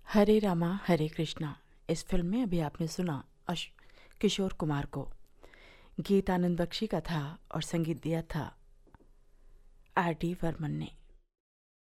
हरे रामा हरे कृष्णा। इस फिल्म में अभी आपने सुना किशोर कुमार को। गीत आनंद बख्शी का था और संगीत दिया था आर डी बर्मन ने।